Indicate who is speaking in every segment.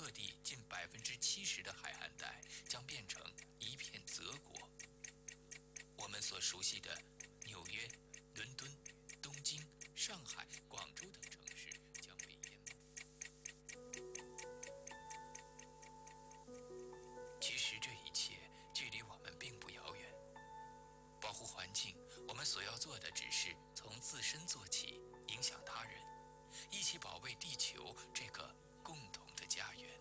Speaker 1: 各地近70%的海岸带将变成一片泽国。我们所熟悉的纽约、伦敦、东京、上海、广州等城市将被淹没。其实这一切距离我们并不遥远。保护环境，我们所要做的只是从自身做起，影响他人，一起保卫地球这个共同的家园。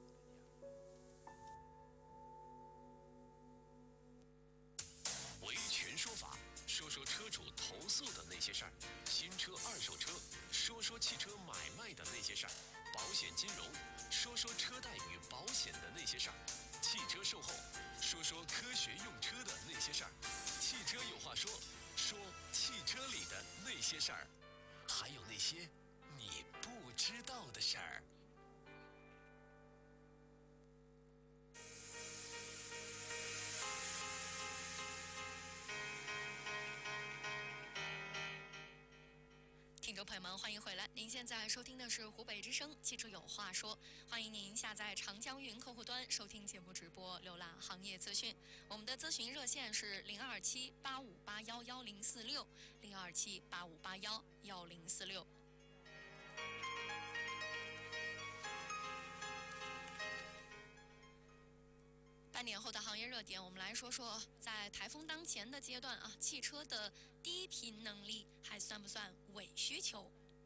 Speaker 2: 维权说法，说说车主投诉的那些事儿，新车、二手车，说说汽车买卖的那些事儿，保险金融，说说车贷与保险的那些事儿，汽车售后，说说科学用车的那些事儿，汽车有话说，说汽车里的那些事儿，还有那些你不知道的事儿。
Speaker 3: 听众朋友们，欢迎回来！您现在收听的是湖北之声汽车有话说，欢迎您下载长江云客户端收听节目直播，浏览行业资讯。我们的咨询热线是027-8581-1046 027-8581-1046。半年后的行业热点，我们来说说在台风当前的阶段啊，汽车的低频能力还算不算伪需求？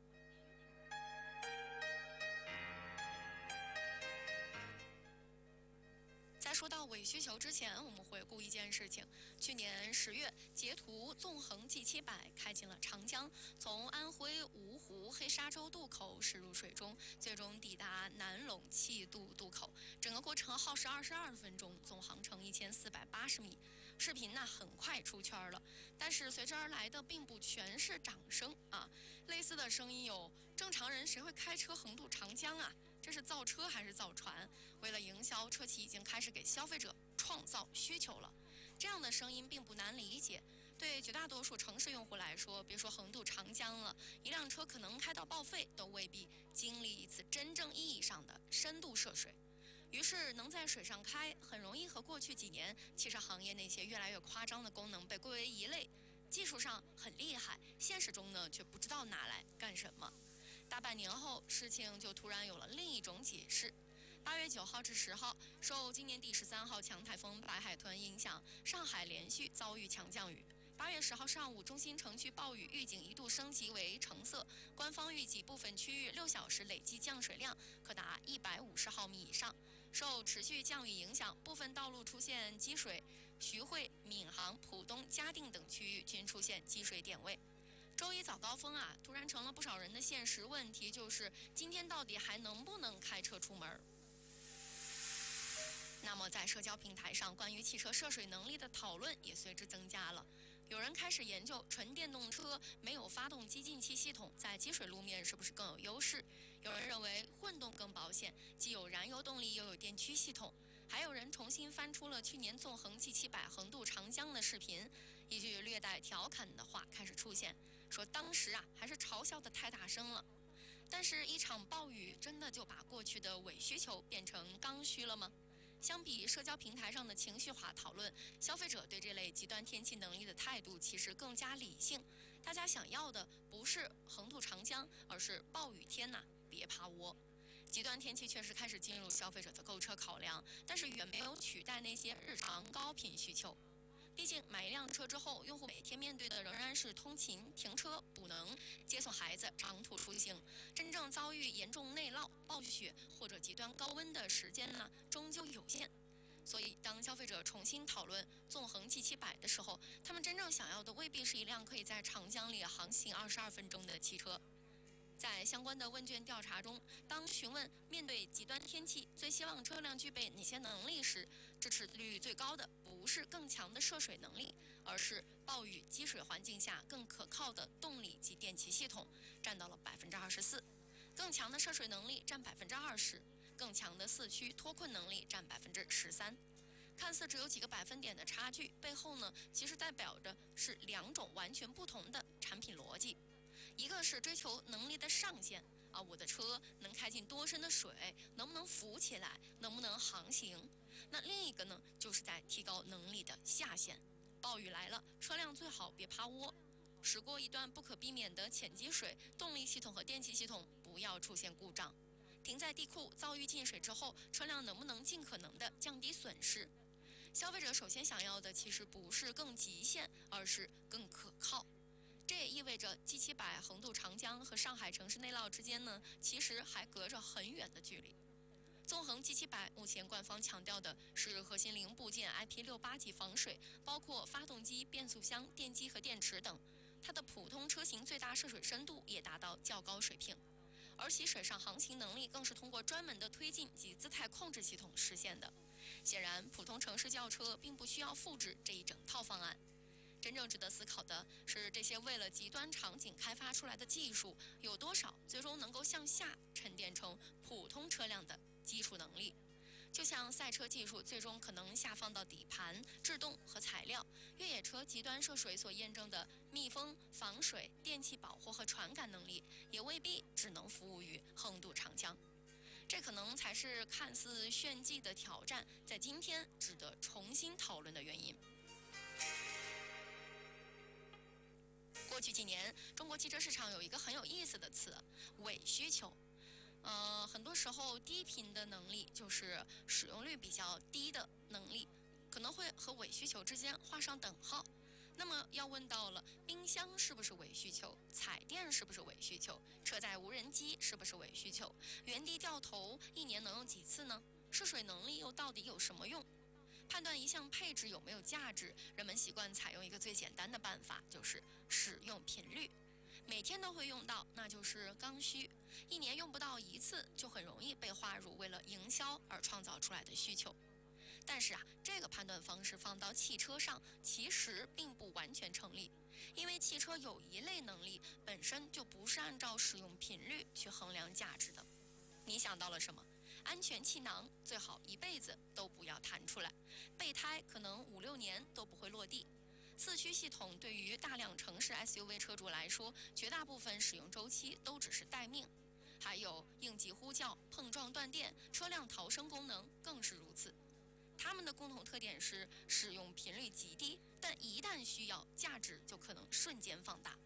Speaker 3: 在说到伪需求之前，我们回顾一件事情。去年10月，捷途纵横 G700开进了长江，从安徽芜湖黑沙洲渡口驶入水中，最终抵达南陇气渡渡口。整个过程耗时22分钟，总航程1480米。视频呢很快出圈了，但是随之而来的并不全是掌声啊。类似的声音有：正常人谁会开车横渡长江啊？这是造车还是造船？为了营销，车企已经开始给消费者创造需求了。这样的声音并不难理解。对绝大多数城市用户来说，别说横渡长江了，一辆车可能开到报废，都未必经历一次真正意义上的深度涉水。于是能在水上开，很容易和过去几年汽车行业那些越来越夸张的功能被归为一类，技术上很厉害，现实中呢却不知道拿来干什么。大半年后，事情就突然有了另一种解释。8月9号至10号，受今年第13号强台风白海豚影响，上海连续遭遇强降雨。8月10号上午，中心城区暴雨预警一度升级为橙色，官方预计部分区域6小时累计降水量可达150毫米以上。受持续降雨影响，部分道路出现积水，徐汇、闵行、浦东、嘉定等区域均出现积水点位。周一早高峰啊，突然成了不少人的现实问题，就是今天到底还能不能开车出门？那么在社交平台上，关于汽车涉水能力的讨论也随之增加了。有人开始研究纯电动车没有发动机进气系统，在积水路面是不是更有优势？有人认为混动更保险，既有燃油动力又有电驱系统。还有人重新翻出了去年纵横 G700横渡长江的视频，一句略带调侃的话开始出现，说当时啊还是嘲笑的太大声了。但是，一场暴雨真的就把过去的伪需求变成刚需了吗？相比社交平台上的情绪化讨论，消费者对这类极端天气能力的态度其实更加理性。大家想要的不是横渡长江，而是暴雨天呐，别趴窝。极端天气确实开始进入消费者的购车考量，但是远没有取代那些日常高频需求。毕竟买一辆车之后，用户每天面对的仍然是通勤、停车、补能、接送孩子、长途出行。真正遭遇严重内涝、暴雪或者极端高温的时间呢，终究有限。所以，当消费者重新讨论纵横 G700的时候，他们真正想要的未必是一辆可以在长江里航行22分钟的汽车。在相关的问卷调查中，当询问面对极端天气最希望车辆具备哪些能力时，支持率最高的不是更强的涉水能力，而是暴雨积水环境下更可靠的动力及电气系统，占到了24%。更强的涉水能力占20%，更强的四驱脱困能力占13%。看似只有几个百分点的差距，背后呢，其实代表着是两种完全不同的产品逻辑。一个是追求能力的上限， 我的车能开进多深的水，能不能浮起来，能不能航行。那另一个呢，就是在提高能力的下限。暴雨来了，车辆最好别趴窝。驶过一段不可避免的浅积水，动力系统和电气系统不要出现故障。停在地库遭遇进水之后，车辆能不能尽可能的降低损失？消费者首先想要的其实不是更极限，而是更可靠。这也意味着 G700横渡长江和上海城市内涝之间呢，其实还隔着很远的距离。纵横 G700目前官方强调的是核心零部件 IP68级防水，包括发动机、变速箱、电机和电池等。它的普通车型最大涉水深度也达到较高水平。而其水上航行能力更是通过专门的推进及姿态控制系统实现的。显然，普通城市轿车并不需要复制这一整套方案。真正值得思考的是，这些为了极端场景开发出来的技术，有多少最终能够向下沉淀成普通车辆的基础能力？就像赛车技术最终可能下放到底盘、制动和材料，越野车极端涉水所验证的密封、防水、电气保护和传感能力，也未必只能服务于横渡长江。这可能才是看似炫技的挑战，在今天值得重新讨论的原因。过去几年，中国汽车市场有一个很有意思的词——伪需求。很多时候低频的能力就是使用率比较低的能力，可能会和伪需求之间画上等号。那么要问到了，冰箱是不是伪需求？彩电是不是伪需求？车载无人机是不是伪需求？原地掉头一年能用几次呢？涉水能力又到底有什么用？判断一项配置有没有价值，人们习惯采用一个最简单的办法，就是使用频率。每天都会用到，那就是刚需。一年用不到一次，就很容易被划入为了营销而创造出来的需求。但是这个判断方式放到汽车上，其实并不完全成立，因为汽车有一类能力本身就不是按照使用频率去衡量价值的。你想到了什么？安全气囊最好一辈子都不要弹出来，备胎可能5、6年都不会落地。四驱系统对于大量城市 SUV 车主来说，绝大部分使用周期都只是待命。还有应急呼叫、碰撞断电、车辆逃生功能更是如此。它们的共同特点是使用频率极低，但一旦需要，价值就可能瞬间放大。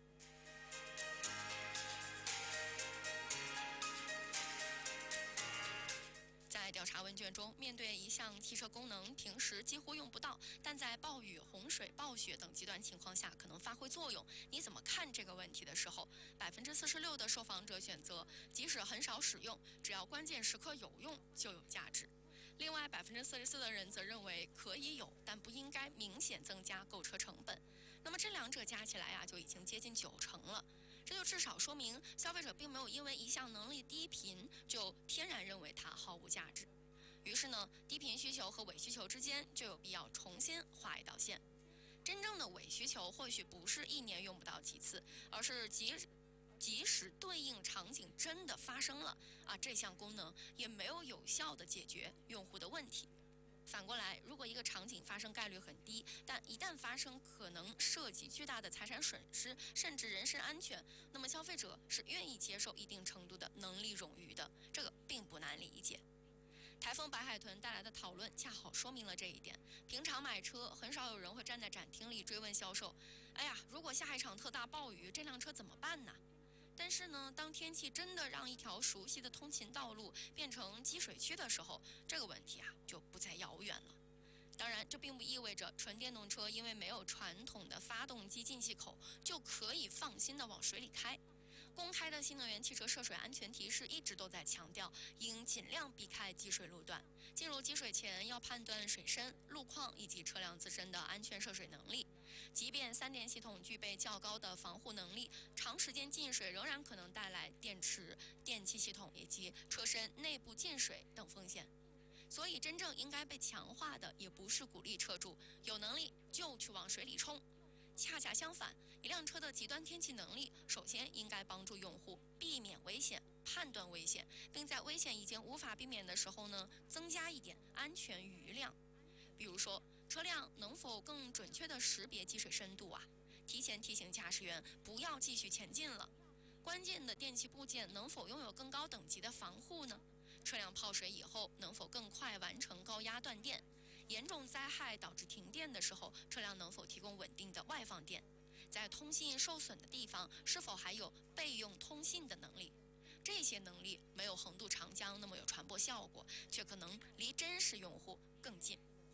Speaker 3: 在调查问卷中，面对一项汽车功能平时几乎用不到，但在暴雨、洪水、暴雪等极端情况下可能发挥作用，你怎么看这个问题的时候，46%的受访者选择即使很少使用，只要关键时刻有用就有价值。另外44%的人则认为可以有，但不应该明显增加购车成本。那么这两者加起来就已经接近90%了。这就至少说明消费者并没有因为一项能力低频就天然认为它毫无价值。于是呢，低频需求和伪需求之间就有必要重新画一道线。真正的伪需求或许不是一年用不到几次，而是即使对应场景真的发生了这项功能也没有有效的解决用户的问题。反过来，如果一个场景发生概率很低，但一旦发生可能涉及巨大的财产损失，甚至人身安全，那么消费者是愿意接受一定程度的能力冗余的，这个并不难理解。台风白海豚带来的讨论恰好说明了这一点。平常买车，很少有人会站在展厅里追问销售：“哎呀，如果下一场特大暴雨，这辆车怎么办呢？”但是呢，当天气真的让一条熟悉的通勤道路变成积水区的时候，这个问题就不再遥远了。当然，这并不意味着纯电动车因为没有传统的发动机进气口就可以放心的往水里开。公开的新能源汽车涉水安全提示一直都在强调，应尽量避开积水路段。进入积水前要判断水深、路况以及车辆自身的安全涉水能力。即便三电系统具备较高的防护能力，长时间进水仍然可能带来电池、电气系统以及车身内部进水等风险。所以真正应该被强化的也不是鼓励车主有能力就去往水里冲，恰恰相反，一辆车的极端天气能力首先应该帮助用户避免危险、判断危险，并在危险已经无法避免的时候呢，增加一点安全余量。比如说，车辆能否更准确地识别积水深度提前提醒驾驶员不要继续前进了。 关键的电气部件能否拥有更高等级的防护呢？车辆泡水以后能否更快完成高压断电？严重灾害导致停电的时候，车辆能否提供稳定的外放电？在通信受损的地方，是否还有备用通信的能力？这些能力没有横渡长江那么有传播效果，却可能离真实用户更近。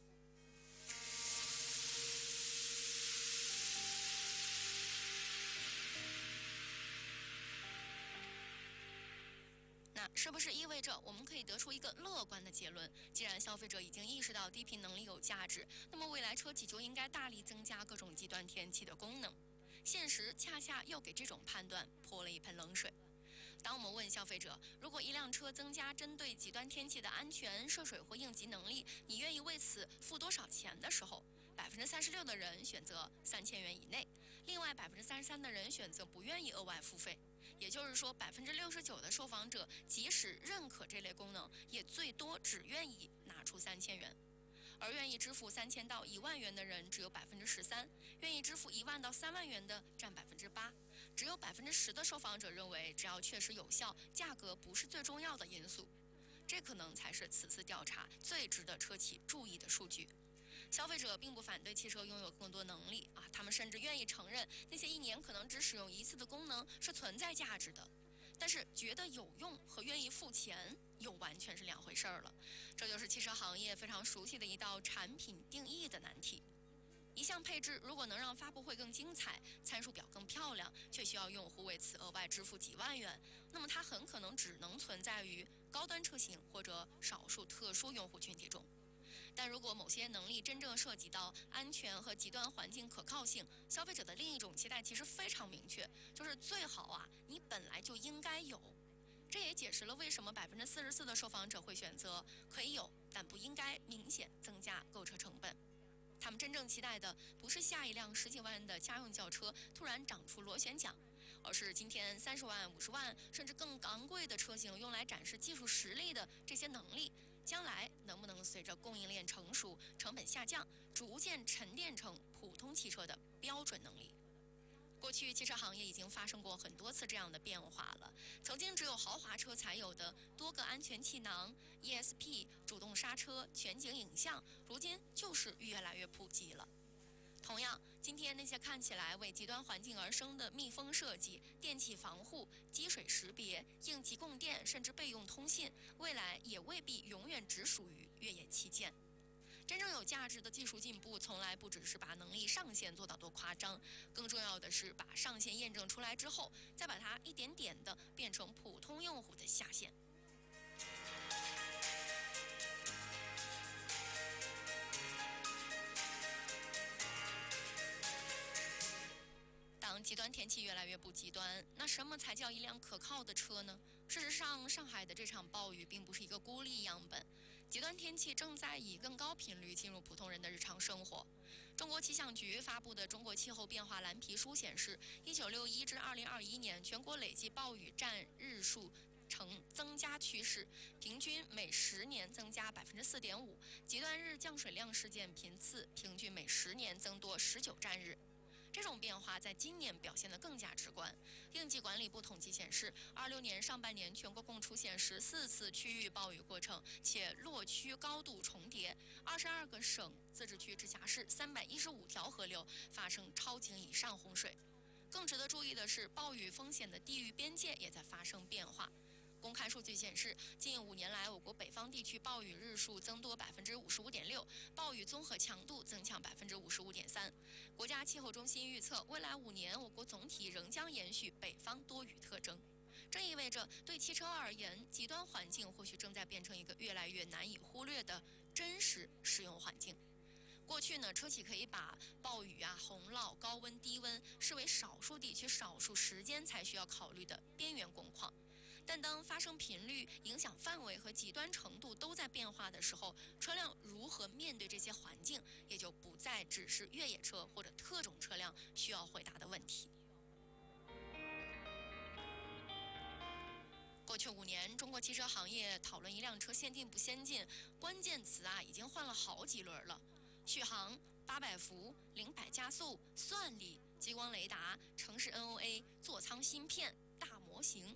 Speaker 3: 那是不是意味着我们可以得出一个乐观的结论？既然消费者已经意识到低频能力有价值，那么未来车企就应该大力增加各种极端天气的功能。现实恰恰又给这种判断泼了一盆冷水。当我们问消费者，如果一辆车增加针对极端天气的安全、涉水或应急能力，你愿意为此付多少钱的时候，36%的人选择3000元以内，另外33%的人选择不愿意额外付费。也就是说，69%的受访者即使认可这类功能，也最多只愿意拿出3000元。而愿意支付3000到1万元的人只有13%，愿意支付1万到3万元的占8%，只有10%的受访者认为只要确实有效，价格不是最重要的因素。这可能才是此次调查最值得车企注意的数据。消费者并不反对汽车拥有更多能力他们甚至愿意承认那些1年可能只使用1次的功能是存在价值的。但是觉得有用和愿意付钱又完全是两回事了。这就是汽车行业非常熟悉的一道产品定义的难题。一项配置如果能让发布会更精彩，参数表更漂亮，却需要用户为此额外支付几万元，那么它很可能只能存在于高端车型或者少数特殊用户群体中。但如果某些能力真正涉及到安全和极端环境可靠性，消费者的另一种期待其实非常明确，就是最好你本来就应该有。这也解释了为什么44%的受访者会选择可以有，但不应该明显增加购车成本。他们真正期待的不是下一辆10几万的家用轿车突然长出螺旋桨，而是今天30万、50万甚至更昂贵的车型用来展示技术实力的这些能力，将来能不能随着供应链成熟、成本下降，逐渐沉淀成普通汽车的标准能力。过去汽车行业已经发生过很多次这样的变化了。曾经只有豪华车才有的多个安全气囊、ESP、主动刹车、全景影像，如今就是越来越普及了。同样，今天那些看起来为极端环境而生的密封设计、电气防护、积水识别、应急供电，甚至备用通信，未来也未必永远只属于越野旗舰。真正有价值的技术进步，从来不只是把能力上限做到多夸张，更重要的是把上限验证出来之后，再把它一点点的变成普通用户的下限。当极端天气越来越不极端，那什么才叫一辆可靠的车呢？事实上，上海的这场暴雨并不是一个孤立样本，极端天气正在以更高频率进入普通人的日常生活。中国气象局发布的《中国气候变化蓝皮书》显示，1961至2021年全国累计暴雨占日数呈增加趋势，平均每10年增加4.5%，极端日降水量事件频次平均每10年增多19战日。这种变化在今年表现得更加直观。应急管理部统计显示，26年上半年全国共出现14次区域暴雨过程，且落区高度重叠，22个省、自治区、直辖市315条河流发生超警以上洪水。更值得注意的是，暴雨风险的地域边界也在发生变化。公开数据显示，近5年来，我国北方地区暴雨日数增多55.6%，暴雨综合强度增强55.3%。国家气候中心预测，未来5年，我国总体仍将延续北方多雨特征。这意味着，对汽车而言，极端环境或许正在变成一个越来越难以忽略的真实使用环境。过去呢，车企可以把暴雨洪涝、高温、低温视为少数地区、少数时间才需要考虑的边缘工况。但当发生频率、影响范围和极端程度都在变化的时候，车辆如何面对这些环境，也就不再只是越野车或者特种车辆需要回答的问题。过去5年，中国汽车行业讨论一辆车先进不先进，关键词已经换了好几轮了。续航、800伏、0-100加速、算力、激光雷达、城市 NOA、座舱芯片、大行。